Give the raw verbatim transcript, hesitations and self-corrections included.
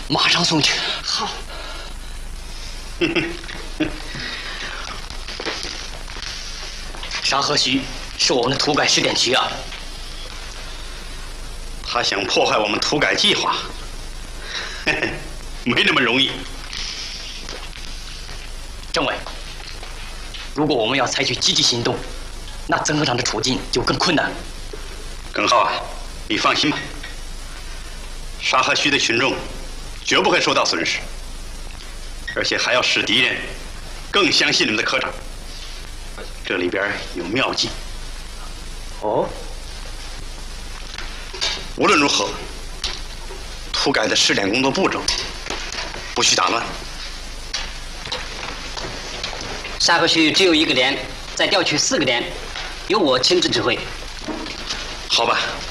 马上送去。 好。 沙河区是我们的土改试点区啊。 他想破坏我们土改计划，没那么容易。 政委，如果我们要采取积极行动，那曾科长的处境就更困难。 耿浩啊，你放心吧，沙河区的群众绝不会受到损失，而且还要使敌人更相信你们的科长。这里边有妙计。 哦。 无论如何，土改的试点工作步骤不许打乱。 沙河区只有一个连，再调取四个连，由我亲自指挥。 好吧，